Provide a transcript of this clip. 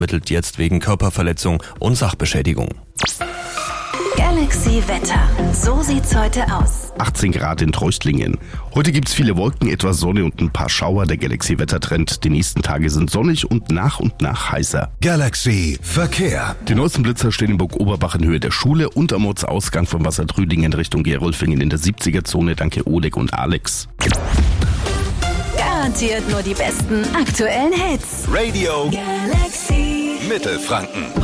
ermittelt jetzt wegen Körperverletzung und Sachbeschädigung. Galaxy Wetter. So sieht's heute aus. 18 Grad in Tröstlingen. Heute gibt's viele Wolken, etwas Sonne und ein paar Schauer. Der Galaxy Wettertrend. Die nächsten Tage sind sonnig und nach heißer. Galaxy Verkehr. Die neuesten Blitzer stehen in Burg Oberbach in Höhe der Schule und am Ortsausgang von Wassertrüdingen Richtung Gerolfingen in der 70er-Zone. Danke Oleg und Alex. Garantiert nur die besten aktuellen Hits. Radio Galaxy Mittelfranken.